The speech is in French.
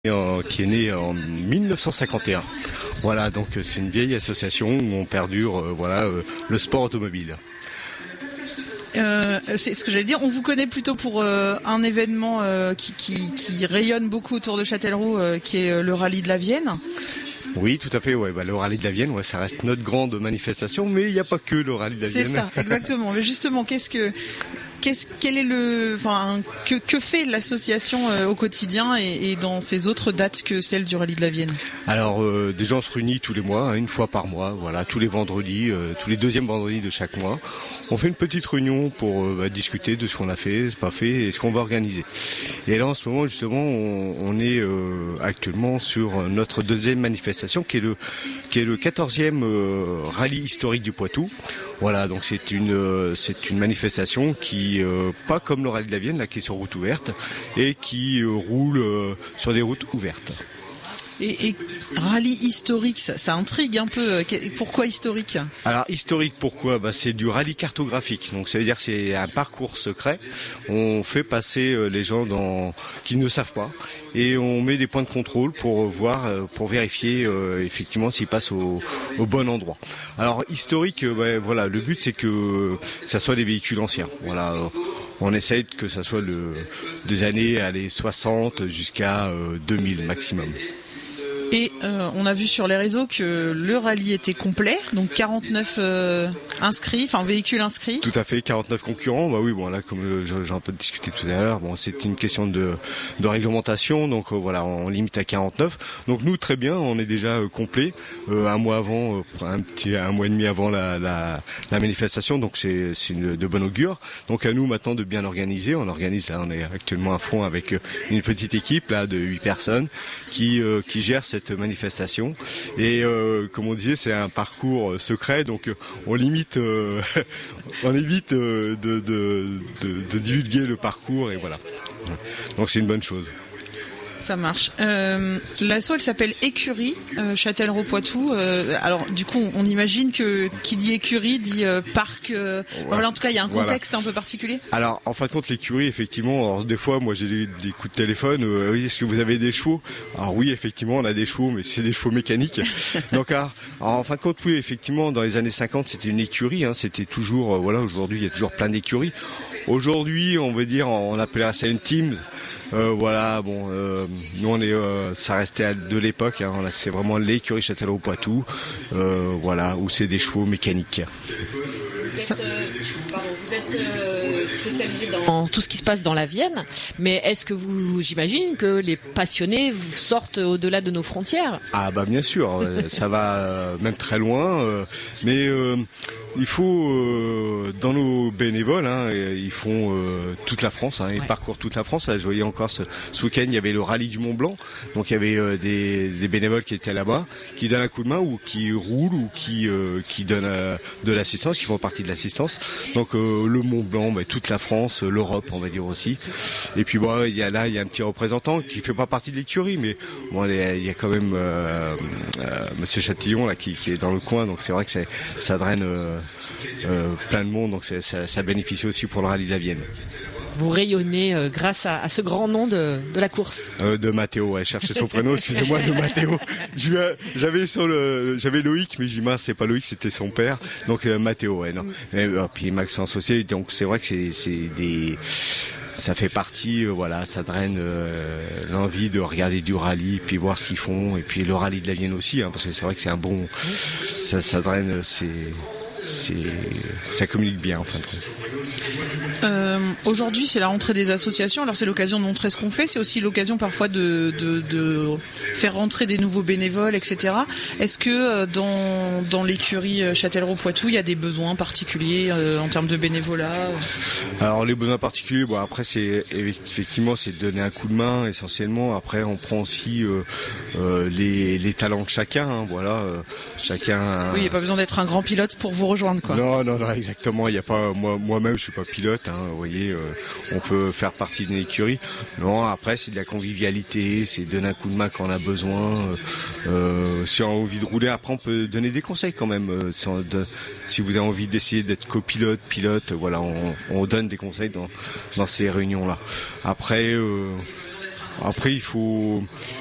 qui est né en 1951. Voilà, donc c'est une vieille association où on perdure le sport automobile. C'est ce que j'allais dire. On vous connaît plutôt pour un événement qui rayonne beaucoup autour de Châtellerault, qui est le rallye de la Vienne. Oui, tout à fait. Ouais, le rallye de la Vienne, ça reste notre grande manifestation, mais il n'y a pas que le rallye de la Vienne. C'est ça, exactement. Mais justement, que fait l'association au quotidien et dans ces autres dates que celle du rallye de la Vienne? Alors déjà on se réunit tous les mois, une fois par mois, voilà, tous les vendredis, tous les deuxièmes vendredis de chaque mois. On fait une petite réunion pour discuter de ce qu'on a fait, ce pas fait et ce qu'on va organiser. Et là en ce moment justement on est actuellement sur notre deuxième manifestation qui est le 14e rallye historique du Poitou. Voilà, donc c'est une manifestation qui pas comme le rallye de la Vienne là qui est sur route ouverte et qui roule sur des routes ouvertes. Et rallye historique, ça intrigue un peu. Pourquoi historique? Alors historique, pourquoi? C'est du rallye cartographique. Donc ça veut dire que c'est un parcours secret. On fait passer les gens qui ne savent pas et on met des points de contrôle pour voir, pour vérifier effectivement s'ils passent au bon endroit. Alors historique, voilà, le but c'est que ça soit des véhicules anciens. Voilà. On essaye que ça soit des années 60 jusqu'à 2000 maximum. Et on a vu sur les réseaux que le rallye était complet, donc 49 véhicules inscrits. Tout à fait, 49 concurrents. Là, comme j'ai un peu discuté tout à l'heure, c'est une question de réglementation, donc on limite à 49. Donc nous, très bien, on est déjà complet un mois avant, un mois et demi avant la manifestation, donc c'est de bon augure. Donc à nous maintenant de bien organiser. On organise là, on est actuellement à fond avec une petite équipe là de 8 personnes qui gère cette manifestation et comme on disait c'est un parcours secret donc on évite de divulguer le parcours et voilà, donc c'est une bonne chose. Ça marche. L'asso, elle s'appelle Écurie Châtellerault-Poitou. Alors du coup, on imagine que qui dit écurie dit parc. Voilà, en tout cas, il y a un contexte un peu particulier. Alors, en fin de compte, l'écurie, effectivement. Alors des fois, moi, j'ai des coups de téléphone. Oui, est-ce que vous avez des chevaux? Alors oui, effectivement, on a des chevaux, mais c'est des chevaux mécaniques. Donc, alors, en fin de compte, oui, effectivement, dans les années 50, c'était une écurie. C'était toujours, aujourd'hui, il y a toujours plein d'écuries. Aujourd'hui, on veut dire, on appellerait ça une team. Nous on est, ça restait de l'époque. C'est vraiment l'écurie Châtellerault-Poitou, où c'est des chevaux mécaniques. Vous êtes spécialisé dans tout ce qui se passe dans la Vienne, mais est-ce que j'imagine que les passionnés sortent au-delà de nos frontières? Ah bien sûr, ça va même très loin, mais il faut dans nos bénévoles, ils font toute la France, ils parcourent toute la France. Là, je voyais encore ce week-end, il y avait le rallye du Mont Blanc, donc il y avait des bénévoles qui étaient là-bas, qui donnent un coup de main ou qui roulent ou qui donnent de l'assistance, qui font partie de l'assistance. Donc le Mont Blanc, toute la France, l'Europe, on va dire aussi. Et puis il y a un petit représentant qui fait pas partie de l'écurie, mais il y a quand même Monsieur Chatillon là qui est dans le coin, donc c'est vrai que ça draine plein de monde, donc ça bénéficie aussi pour le rallye de la Vienne. Vous rayonnez grâce à ce grand nom de la course. De Mathéo, cherchez son prénom, excusez-moi, de Mathéo. J'avais Loïc, mais j'ai dit mince, c'est pas Loïc, c'était son père. Donc Mathéo, non. Et, puis Maxence aussi, donc c'est vrai que ça fait partie, ça draine l'envie de regarder du rallye, puis voir ce qu'ils font, et puis le rallye de la Vienne aussi, parce que c'est vrai que c'est un bon, ça draine, ça communique bien en fin de compte. Aujourd'hui, c'est la rentrée des associations. Alors c'est l'occasion de montrer ce qu'on fait. C'est aussi l'occasion parfois de faire rentrer des nouveaux bénévoles, etc. Est-ce que dans l'écurie Châtellerault-Poitou, il y a des besoins particuliers en termes de bénévolat? Alors les besoins particuliers, après c'est effectivement c'est de donner un coup de main essentiellement. Après on prend aussi les talents de chacun. Chacun. Oui, il n'y a pas besoin d'être un grand pilote pour vous rejoindre, quoi. Non, exactement. Il y a pas moi-même, je suis pas pilote. Vous voyez, on peut faire partie d'une écurie. Non, après c'est de la convivialité, c'est donner un coup de main quand on a besoin. Si on a envie de rouler, après on peut donner des conseils quand même. Si vous avez envie d'essayer d'être copilote, pilote, on donne des conseils dans ces réunions-là. Après, il faut